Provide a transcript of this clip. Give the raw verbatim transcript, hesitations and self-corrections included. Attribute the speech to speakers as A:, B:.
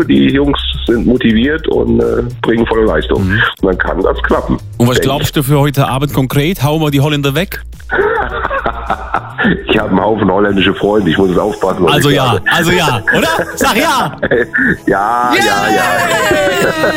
A: die Jungs sind motiviert und äh, bringen volle Leistung. Mhm. Und dann kann das klappen.
B: Und was glaubst du für heute Abend konkret? Hauen wir die Holländer weg?
A: Ich habe einen Haufen holländische Freunde, ich muss es aufpassen.
B: Also ja, also ja, oder? Sag ja!
A: ja, yeah! ja, ja.